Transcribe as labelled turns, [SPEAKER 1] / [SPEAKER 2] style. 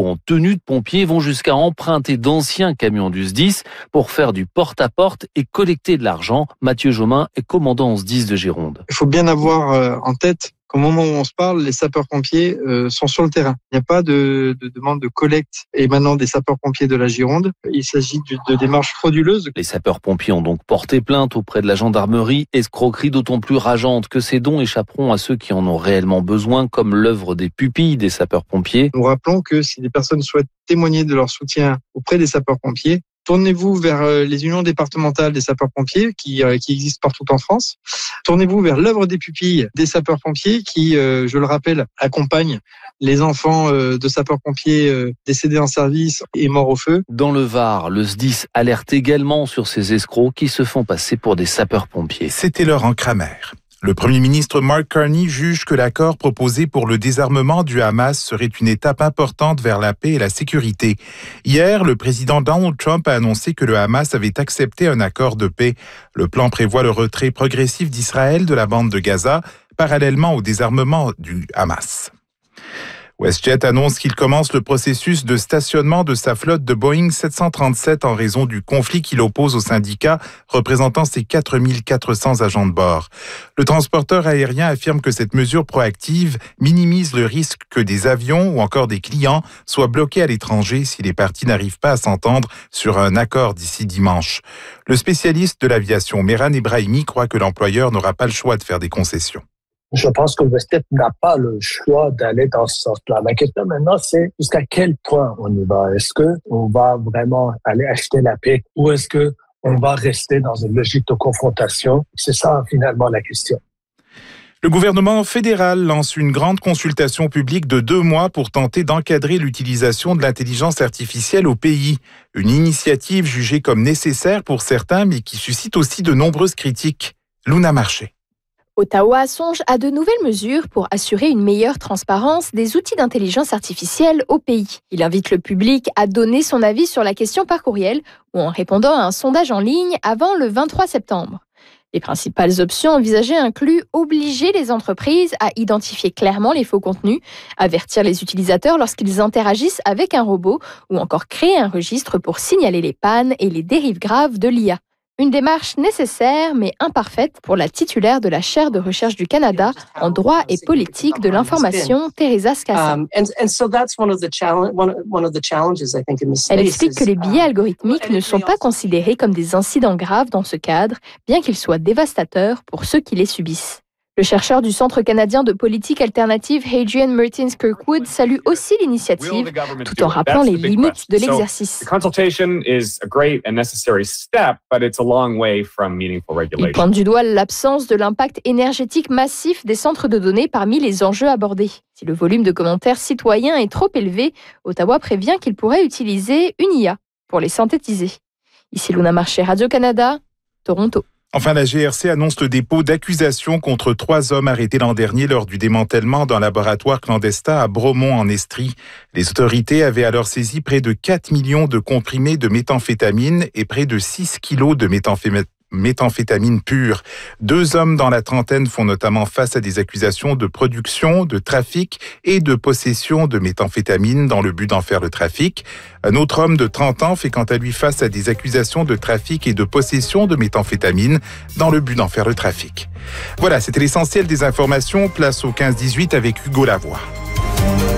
[SPEAKER 1] en tenue de pompier vont jusqu'à emprunter d'anciens camions du SDIS pour faire du porte-à-porte et collecter de l'argent. Mathieu Jomain est commandant en SDIS de Gironde.
[SPEAKER 2] Il faut bien avoir en tête qu'au moment où on se parle, les sapeurs-pompiers sont sur le terrain. Il n'y a pas de demande de collecte émanant des sapeurs-pompiers de la Gironde. Il s'agit de démarches frauduleuses.
[SPEAKER 1] Les sapeurs-pompiers ont donc porté plainte auprès de la gendarmerie. Escroquerie d'autant plus rageante que ces dons échapperont à ceux qui en ont réellement besoin, comme l'œuvre des pupilles des sapeurs-pompiers.
[SPEAKER 2] Nous rappelons que si des personnes souhaitent témoigner de leur soutien auprès des sapeurs-pompiers, tournez-vous vers les unions départementales des sapeurs-pompiers qui existent partout en France. Tournez-vous vers l'œuvre des pupilles des sapeurs-pompiers qui, je le rappelle, accompagnent les enfants de sapeurs-pompiers décédés en service et morts au feu.
[SPEAKER 1] Dans le Var, le SDIS alerte également sur ces escrocs qui se font passer pour des sapeurs-pompiers.
[SPEAKER 3] C'était Laurent Kramer. Le Premier ministre Mark Carney juge que l'accord proposé pour le désarmement du Hamas serait une étape importante vers la paix et la sécurité. Hier, le président Donald Trump a annoncé que le Hamas avait accepté un accord de paix. Le plan prévoit le retrait progressif d'Israël de la bande de Gaza, parallèlement au désarmement du Hamas. WestJet annonce qu'il commence le processus de stationnement de sa flotte de Boeing 737 en raison du conflit qu'il oppose au syndicat représentant ses 4400 agents de bord. Le transporteur aérien affirme que cette mesure proactive minimise le risque que des avions ou encore des clients soient bloqués à l'étranger si les parties n'arrivent pas à s'entendre sur un accord d'ici dimanche. Le spécialiste de l'aviation Mehran Ebrahimi croit que l'employeur n'aura pas le choix de faire des concessions.
[SPEAKER 4] Je pense que WestJet n'a pas le choix d'aller dans ce sens-là. La question maintenant, c'est jusqu'à quel point on y va. Est-ce qu'on va vraiment aller acheter la paix ou est-ce qu'on va rester dans une logique de confrontation? C'est ça, finalement, la question.
[SPEAKER 3] Le gouvernement fédéral lance une grande consultation publique de 2 mois pour tenter d'encadrer l'utilisation de l'intelligence artificielle au pays. Une initiative jugée comme nécessaire pour certains, mais qui suscite aussi de nombreuses critiques. Luna Marché.
[SPEAKER 5] Ottawa songe à de nouvelles mesures pour assurer une meilleure transparence des outils d'intelligence artificielle au pays. Il invite le public à donner son avis sur la question par courriel ou en répondant à un sondage en ligne avant le 23 septembre. Les principales options envisagées incluent obliger les entreprises à identifier clairement les faux contenus, avertir les utilisateurs lorsqu'ils interagissent avec un robot ou encore créer un registre pour signaler les pannes et les dérives graves de l'IA. Une démarche nécessaire mais imparfaite pour la titulaire de la chaire de recherche du Canada en droit et politique de l'information, Teresa Scassa. Elle explique que les biais algorithmiques ne sont pas considérés comme des incidents graves dans ce cadre, bien qu'ils soient dévastateurs pour ceux qui les subissent. Le chercheur du Centre canadien de politique alternative Hadrian Martins-Kirkwood salue aussi l'initiative, tout en rappelant les limites de l'exercice. Il pointe du doigt l'absence de l'impact énergétique massif des centres de données parmi les enjeux abordés. Si le volume de commentaires citoyens est trop élevé, Ottawa prévient qu'il pourrait utiliser une IA pour les synthétiser. Ici Luna Marché, Radio-Canada, Toronto.
[SPEAKER 3] Enfin, la GRC annonce le dépôt d'accusations contre 3 hommes arrêtés l'an dernier lors du démantèlement d'un laboratoire clandestin à Bromont en Estrie. Les autorités avaient alors saisi près de 4 millions de comprimés de méthamphétamine et près de 6 kilos de méthamphétamine pure. 2 hommes dans la trentaine font notamment face à des accusations de production, de trafic et de possession de méthamphétamine dans le but d'en faire le trafic. Un autre homme de 30 ans fait quant à lui face à des accusations de trafic et de possession de méthamphétamine dans le but d'en faire le trafic. Voilà, c'était l'essentiel des informations. Place au 15-18 avec Hugo Lavoie.